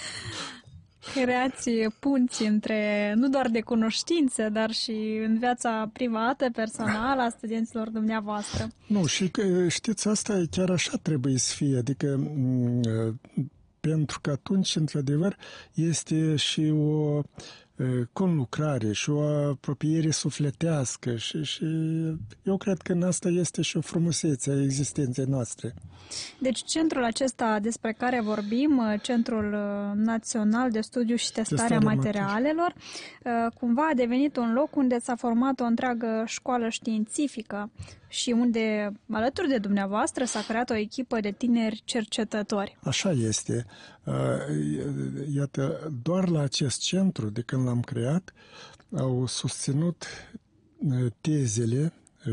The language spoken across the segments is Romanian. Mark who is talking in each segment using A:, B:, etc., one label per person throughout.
A: Creați punți între, nu doar de cunoștințe, dar și în viața privată, personală a studenților dumneavoastră.
B: Nu, și știți, asta chiar așa trebuie să fie, adică pentru că atunci, într-adevăr, este și o conlucrare și o apropiere sufletească și eu cred că în asta este și o frumusețe a existenței noastre.
A: Deci centrul acesta despre care vorbim, Centrul Național de Studiu și Testare a Materialelor, cumva a devenit un loc unde s-a format o întreagă școală științifică și unde, alături de dumneavoastră, s-a creat o echipă de tineri cercetători.
B: Așa este. Iată, doar la acest centru, de când l-am creat, au susținut tezele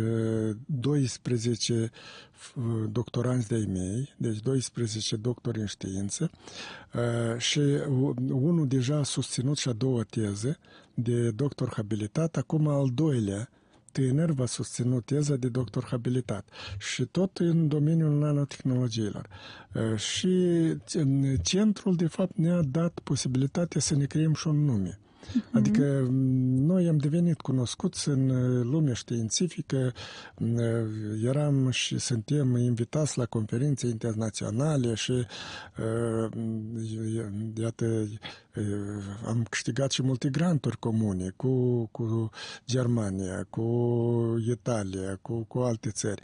B: 12 doctoranți de-ai mei, deci 12 doctori în știință, și unul deja a susținut și a doua teză de doctor habilitat, acum al doilea tânăr va susține teza de doctor habilitat și tot în domeniul nanotehnologiilor. Și centrul, de fapt, ne-a dat posibilitatea să ne creăm și un nume. Adică noi am devenit cunoscuți în lumea științifică, eram și suntem invitați la conferințe internaționale și iată, am câștigat și multe granturi comune cu Germania, cu Italia, cu alte țări.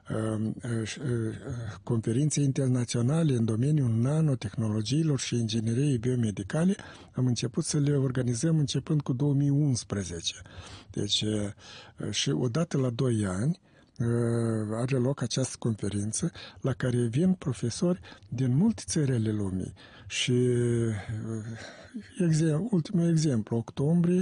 B: Conferințe internaționale în domeniul nanotehnologiilor și ingineriei biomedicale am început să le organizăm începând cu 2011. Deci, și odată la 2 ani are loc această conferință la care vin profesori din multe țări ale lumii. Și ultimul exemplu, octombrie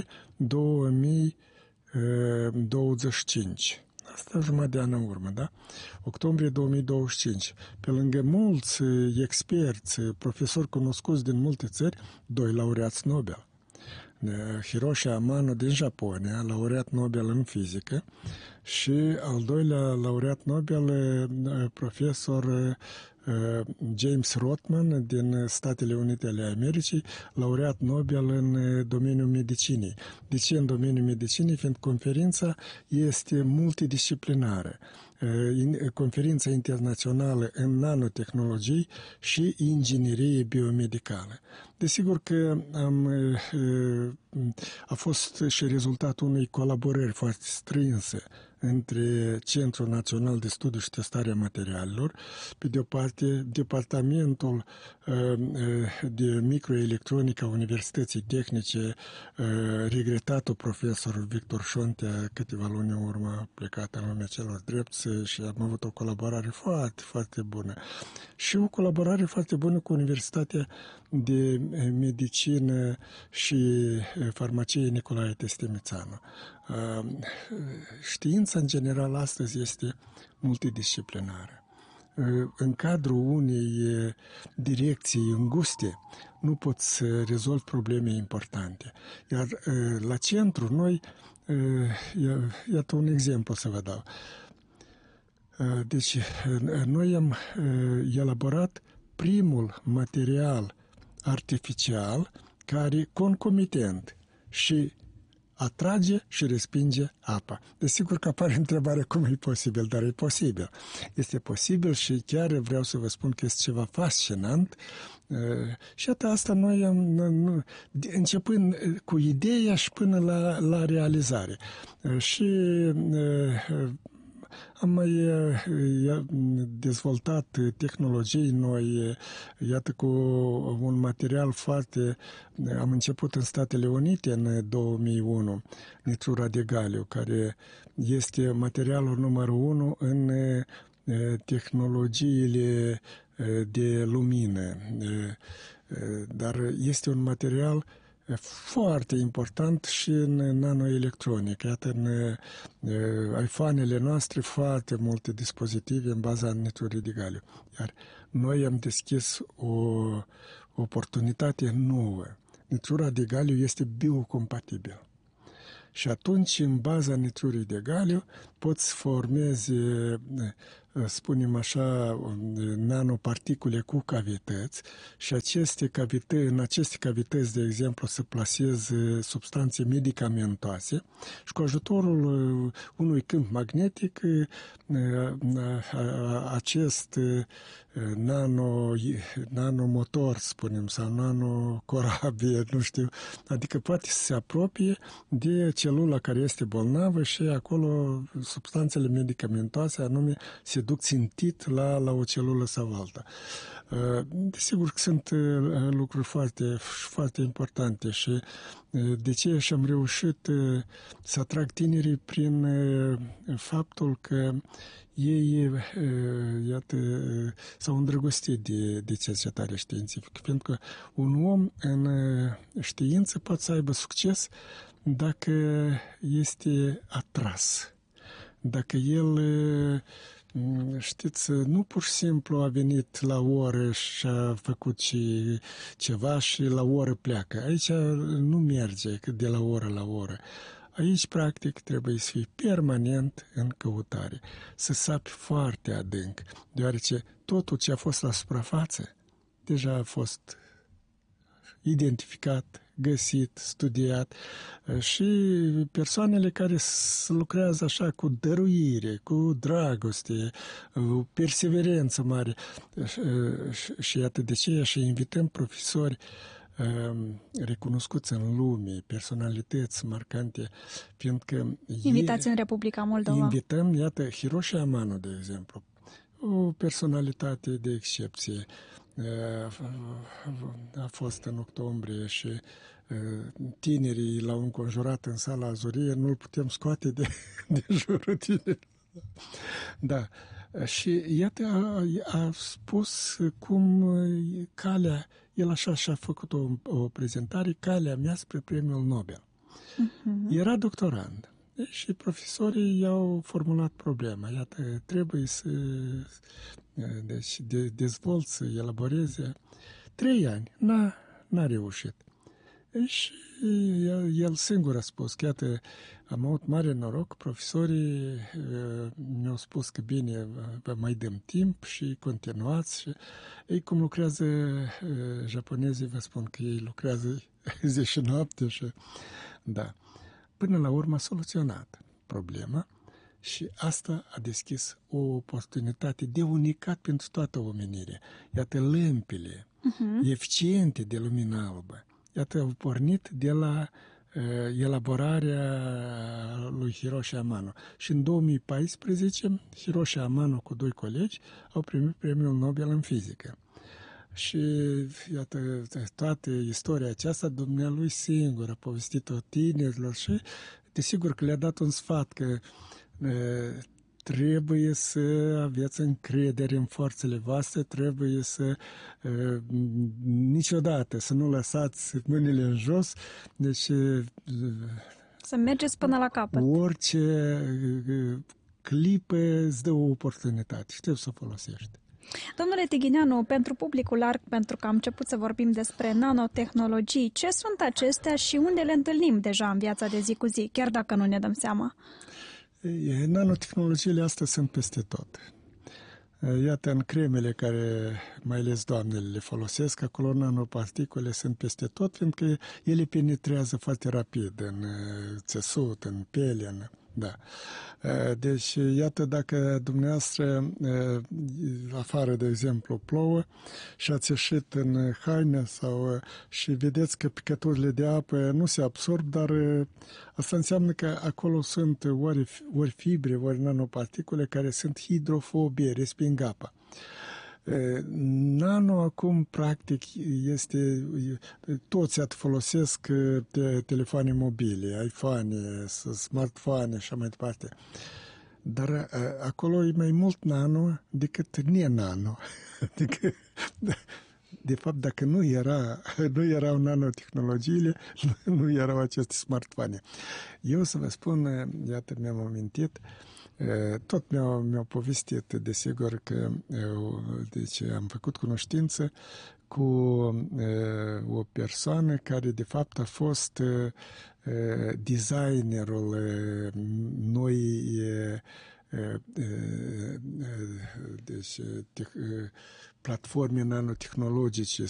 B: 2025. Asta jumătate de an în urmă, da? Octombrie 2025. Pe lângă mulți experți, profesori cunoscuți din multe țări, 2 laureați Nobel. Hiroshi Amano din Japonia, laureat Nobel în fizică, și al doilea laureat Nobel, profesor James Rothman din Statele Unite ale Americii, laureat Nobel în domeniul medicinei. De ce în domeniul medicinei? Fiind conferința este multidisciplinară. Conferința internațională în nanotehnologii și inginerie biomedicală. Desigur că a fost și rezultatul unei colaborări foarte strânse între Centrul Național de Studiu și Testare a Materialelor, pe de o parte Departamentul de Microelectronică a Universității Tehnice, regretatul profesor Victor Șontea, câteva luni în urmă a plecat în lumea celor drepți și am avut o colaborare foarte, foarte bună. Și o colaborare foarte bună cu Universitatea de Medicină și Farmacie Nicolae Testemițanu. Știința, în general, astăzi este multidisciplinară. În cadrul unei direcții înguste nu poți să rezolvi probleme importante. Iar la centru noi, iată un exemplu să vă dau. Deci, noi am elaborat primul material artificial care concomitent și atrage și respinge apa. Desigur că apare întrebarea cum e posibil, dar e posibil. Este posibil și chiar vreau să vă spun că este ceva fascinant. Și asta noi am, începând cu ideea și până la realizare. Și am mai dezvoltat tehnologii noi, iată, cu un material foarte... Am început în Statele Unite în 2001, nitrura de galiu, care este materialul numărul 1 în tehnologiile de lumină. Dar este un material foarte important și în nanoelectronică. Iată, în iPhone-ele noastre foarte multe dispozitive în baza nitrurii de galiu. Iar noi am deschis o oportunitate nouă. Nitrura de galiu este biocompatibilă. Și atunci, în baza nitrurii de galiu, poți formezi, spunem așa, nanoparticule cu cavități și în aceste cavități, de exemplu, să plaseze substanțe medicamentoase și cu ajutorul unui câmp magnetic acest nanomotor, spunem, sau nanocorabie, nu știu, adică poate să se apropie de celula care este bolnavă și acolo substanțele medicamentoase anume se duc țintit la o celulă sau alta. Desigur că sunt lucruri foarte, foarte importante și de ce și-am reușit să atrag tinerii prin faptul că ei, iată, s-au îndrăgostit de cercetare științifică, pentru că un om în știință poate să aibă succes dacă este atras, dacă el, știți, nu pur și simplu a venit la oră și a făcut ceva și la oră pleacă. Aici nu merge de la oră la oră. Aici, practic, trebuie să fii permanent în căutare, să sapi foarte adânc, deoarece totul ce a fost la suprafață deja a fost identificat, găsit, studiat și persoanele care lucrează așa cu dăruire, cu dragoste, perseverență mare și iată de ce și invităm profesori recunoscuți în lume, personalități marcante, fiindcă
A: invitați în Republica Moldova.
B: Invităm, iată, Hiroshi Amano, de exemplu, o personalitate de excepție. A fost în octombrie și tinerii l-au înconjurat în sala Azurie, nu-l putem scoate de jurul tinerilor. Da. Și iată, a spus cum calea, el așa și-a făcut o prezentare, calea mea spre premiul Nobel. Era doctorand. Și profesorii i-au formulat problema. Iată, trebuie să dezvolt, să elaboreze 3 ani. N-a reușit. Și el singur a spus că, iată, am avut mare noroc, profesorii mi-au spus că bine, vă mai dăm timp și continuați. Și ei, cum lucrează japonezii, vă spun că ei lucrează zi și noapte și da. Până la urmă a soluționat problema și asta a deschis o oportunitate de unicat pentru toată omenirea. Iată, lămpile eficiente de lumină albă, iată, au pornit de la elaborarea lui Hiroshi Amano. Și în 2014, Hiroshi Amano cu 2 colegi au primit premiul Nobel în fizică. Și, iată, toată istoria aceasta, dumnealui singur a povestit-o tinerilor și, desigur, că le-a dat un sfat că trebuie să aveți încredere în forțele voastre, trebuie să niciodată să nu lăsați mâinile în jos, deci
A: să mergeți până la capăt.
B: Orice clipă îți dă o oportunitate și trebuie să o folosești.
A: Domnule Tighineanu, pentru publicul larg, pentru că am început să vorbim despre nanotehnologii, ce sunt acestea și unde le întâlnim deja în viața de zi cu zi, chiar dacă nu ne dăm seama?
B: Nanotehnologiile astea sunt peste tot. Iată, în cremele care mai ales doamnele le folosesc, acolo nanoparticule sunt peste tot, pentru că ele penetrează foarte rapid în țesut, în piele, da. Deci, iată, dacă dumneavoastră afară, de exemplu, plouă și ați ieșit în haine și vedeți că picăturile de apă nu se absorb, dar asta înseamnă că acolo sunt ori fibre, ori nanoparticule care sunt hidrofobie, resping apa. Nano acum, practic, toți folosesc telefoane mobile, iPhone, smartphone și așa mai departe. Dar acolo e mai mult nano decât ne-nano. Adică, de fapt, dacă nu erau nanotehnologiile, nu erau aceste smartphone. Eu să vă spun, iată, mi-am amintit, tot mi-au povestit, desigur, că deci am făcut cunoștință cu o persoană care de fapt a fost designerul noi deci, platforme nanotehnologice